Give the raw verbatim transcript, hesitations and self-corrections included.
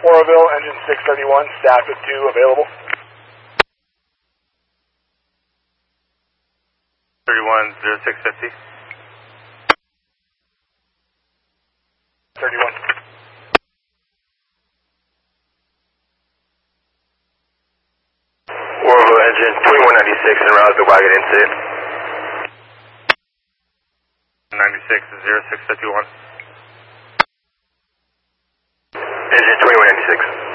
Oroville, engine six thirty-one, staff at two, available. thirty-one, zero six fifty. thirty-one. Oroville, engine twenty-one ninety-six, en route to Wagon Inset. ninety-six, zero six fifty-one. Engine twenty-one ninety-six.